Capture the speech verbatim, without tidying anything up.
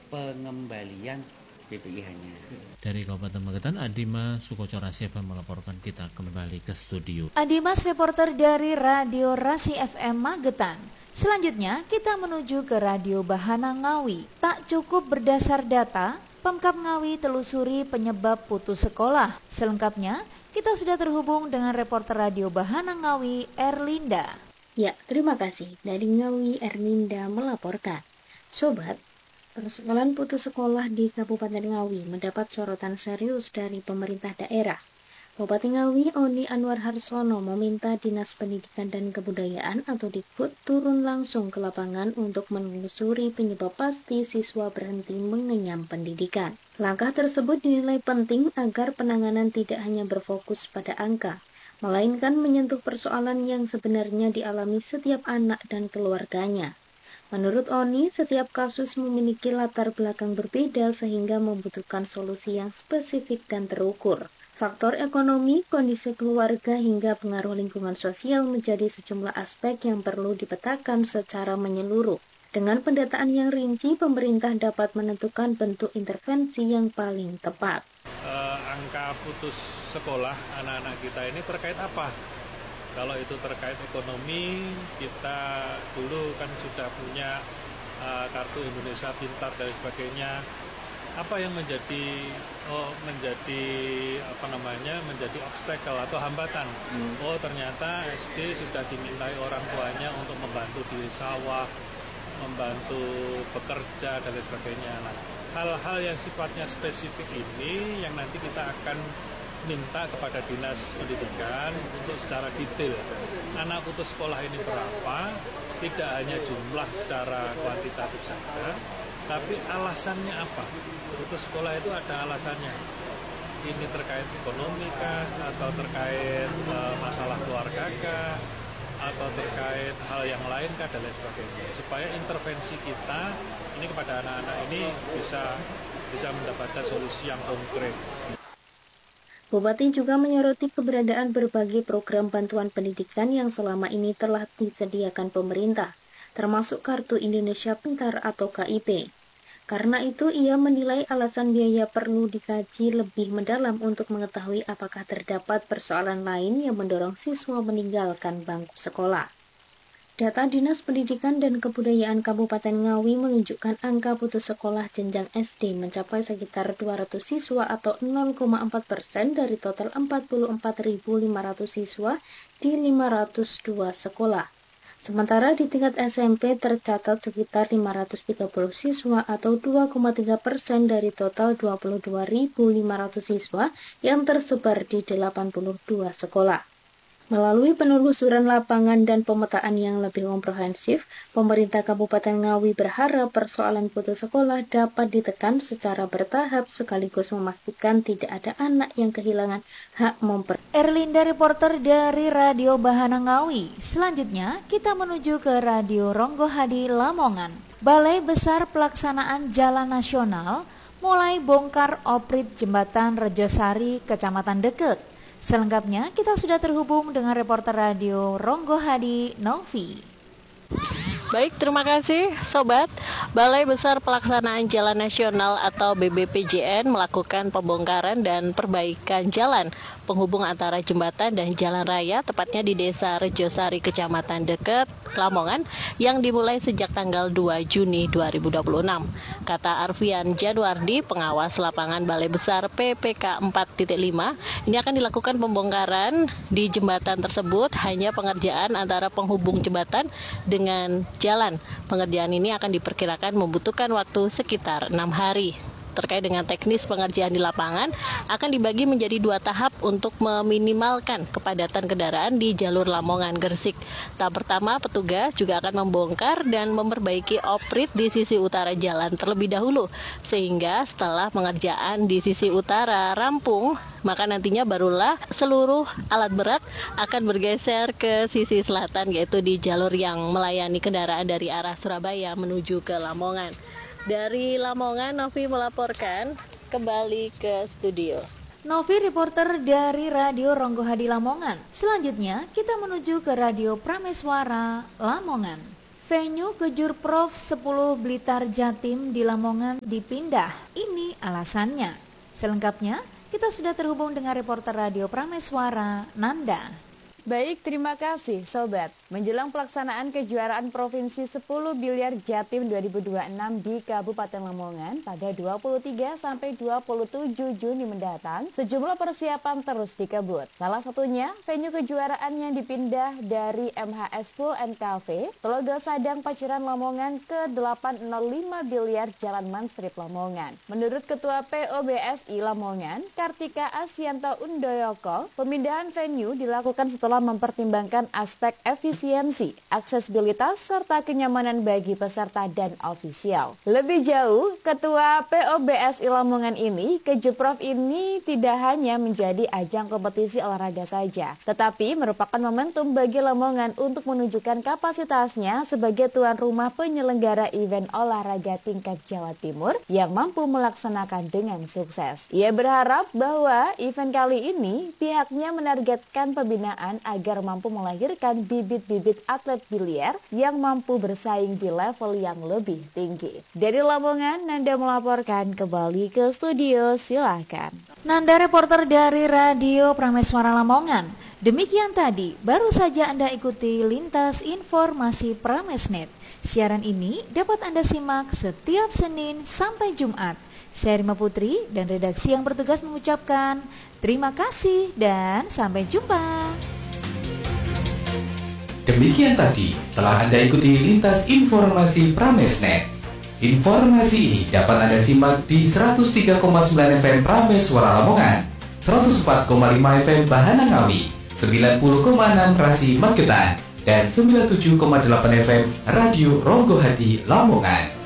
pengembalian B P I H-nya. Dari Kabupaten Magetan, Adima Sukoco Rasieva melaporkan. Kita kembali ke studio. Adimas, reporter dari Radio Rasi F M Magetan. Selanjutnya kita menuju ke Radio Bahana Ngawi. Tak cukup berdasar data, Pemkab Ngawi telusuri penyebab putus sekolah. Selengkapnya kita sudah terhubung dengan reporter Radio Bahana Ngawi, Erlinda. Ya, terima kasih. Dari Ngawi, Erlinda melaporkan. Sobat, persoalan putus sekolah di Kabupaten Ngawi mendapat sorotan serius dari pemerintah daerah. Bupati Ngawi Oni Anwar Harsono meminta Dinas Pendidikan dan Kebudayaan atau Dikbud turun langsung ke lapangan untuk menelusuri penyebab pasti siswa berhenti mengenyam pendidikan. Langkah tersebut dinilai penting agar penanganan tidak hanya berfokus pada angka, melainkan menyentuh persoalan yang sebenarnya dialami setiap anak dan keluarganya. Menurut Oni, setiap kasus memiliki latar belakang berbeda sehingga membutuhkan solusi yang spesifik dan terukur. Faktor ekonomi, kondisi keluarga, hingga pengaruh lingkungan sosial menjadi sejumlah aspek yang perlu dipetakan secara menyeluruh. Dengan pendataan yang rinci, pemerintah dapat menentukan bentuk intervensi yang paling tepat. Uh, angka putus sekolah anak-anak kita ini terkait apa? Kalau itu terkait ekonomi, kita dulu kan sudah punya uh, kartu Indonesia Pintar dan sebagainya. Apa yang menjadi oh menjadi apa namanya menjadi obstacle atau hambatan? Hmm. Oh ternyata S D sudah dimintai orang tuanya untuk membantu di sawah, membantu bekerja dan lain sebagainya. Nah, hal-hal yang sifatnya spesifik ini yang nanti kita akan minta kepada Dinas Pendidikan untuk secara detail. Anak putus sekolah ini berapa? Tidak hanya jumlah secara kuantitatif saja, tapi alasannya apa? Putus sekolah itu ada alasannya. Ini terkait ekonomi kah, atau terkait e, masalah keluarga kah, atau terkait hal yang lain kah, dan lain sebagainya. Supaya intervensi kita ini kepada anak-anak ini bisa bisa mendapatkan solusi yang konkret. Bupati juga menyoroti keberadaan berbagai program bantuan pendidikan yang selama ini telah disediakan pemerintah, termasuk Kartu Indonesia Pintar atau K I P. Karena itu, ia menilai alasan biaya perlu dikaji lebih mendalam untuk mengetahui apakah terdapat persoalan lain yang mendorong siswa meninggalkan bangku sekolah. Data Dinas Pendidikan dan Kebudayaan Kabupaten Ngawi menunjukkan angka putus sekolah jenjang S D mencapai sekitar dua ratus siswa atau nol koma empat persen dari total empat puluh empat ribu lima ratus siswa di lima ratus dua sekolah. Sementara di tingkat S M P tercatat sekitar lima ratus tiga puluh siswa atau dua koma tiga persen dari total dua puluh dua ribu lima ratus siswa yang tersebar di delapan puluh dua sekolah. Melalui penelusuran lapangan dan pemetaan yang lebih komprehensif, pemerintah Kabupaten Ngawi berharap persoalan putus sekolah dapat ditekan secara bertahap sekaligus memastikan tidak ada anak yang kehilangan hak memper. Erlinda, reporter dari Radio Bahana Ngawi. Selanjutnya kita menuju ke Radio Ronggohadi Lamongan. Balai Besar Pelaksanaan Jalan Nasional mulai bongkar oprit Jembatan Rejosari, Kecamatan Deket. Selengkapnya kita sudah terhubung dengan reporter Radio Ronggohadi, Novi. Baik, terima kasih Sobat. Balai Besar Pelaksanaan Jalan Nasional atau B B P J N melakukan pembongkaran dan perbaikan jalan penghubung antara jembatan dan jalan raya, tepatnya di Desa Rejosari, Kecamatan Deket, Lamongan, yang dimulai sejak tanggal dua Juni dua ribu dua puluh enam. Kata Arfian Januardi, pengawas lapangan Balai Besar P P K empat titik lima, ini akan dilakukan pembongkaran di jembatan tersebut, hanya pengerjaan antara penghubung jembatan dengan jalan. Pengerjaan ini akan diperkirakan membutuhkan waktu sekitar enam hari. Terkait dengan teknis pengerjaan di lapangan, akan dibagi menjadi dua tahap untuk meminimalkan kepadatan kendaraan di jalur Lamongan Gresik. Tahap pertama, petugas juga akan membongkar dan memperbaiki oprit di sisi utara jalan terlebih dahulu, sehingga setelah pengerjaan di sisi utara rampung, maka nantinya barulah seluruh alat berat akan bergeser ke sisi selatan, yaitu di jalur yang melayani kendaraan dari arah Surabaya menuju ke Lamongan. Dari Lamongan, Novi melaporkan, kembali ke studio. Novi, reporter dari Radio Ronggohadi Lamongan. Selanjutnya kita menuju ke Radio Prameswara Lamongan. venue Kejurprov sepuluh Blitar Jatim di Lamongan dipindah. Ini alasannya. Selengkapnya, kita sudah terhubung dengan reporter Radio Prameswara, Nanda. Baik, terima kasih Sobat. Menjelang pelaksanaan kejuaraan Provinsi sepuluh Biliar Jatim dua ribu dua puluh enam di Kabupaten Lamongan pada dua puluh tiga sampai dua puluh tujuh Juni mendatang, sejumlah persiapan terus dikebut. Salah satunya venue kejuaraan yang dipindah dari M H S Pool and Cafe, Telaga Sadang Paciran Lamongan ke delapan nol lima Biliar Jalan Man Street Lamongan. Menurut Ketua P O B S I Lamongan, Kartika Asyanto Undoyoko, pemindahan venue dilakukan setelah mempertimbangkan aspek efisiensi, aksesibilitas, serta kenyamanan bagi peserta dan ofisial. Lebih jauh, Ketua P O B S I Lamongan ini, Kejurprov ini tidak hanya menjadi ajang kompetisi olahraga saja, tetapi merupakan momentum bagi Lamongan untuk menunjukkan kapasitasnya sebagai tuan rumah penyelenggara event olahraga tingkat Jawa Timur yang mampu melaksanakan dengan sukses. Ia berharap bahwa event kali ini pihaknya menargetkan pembinaan agar mampu melahirkan bibit-bibit atlet biliar yang mampu bersaing di level yang lebih tinggi. Dari Lamongan, Nanda melaporkan kembali ke studio, silakan. Nanda, reporter dari Radio Prameswara Lamongan. Demikian tadi, baru saja Anda ikuti Lintas Informasi Pramesnet. Siaran ini dapat Anda simak setiap Senin sampai Jumat. Saya Rima Putri dan redaksi yang bertugas mengucapkan terima kasih dan sampai jumpa. Demikian tadi telah Anda ikuti Lintas Informasi Pramesnet. Informasi ini dapat Anda simak di seratus tiga koma sembilan F M Prameswara Lamongan, seratus empat koma lima F M Bahana Ngawi, sembilan puluh koma enam Rasi Magetan, dan sembilan puluh tujuh koma delapan F M Radio Ronggo Hadi Lamongan.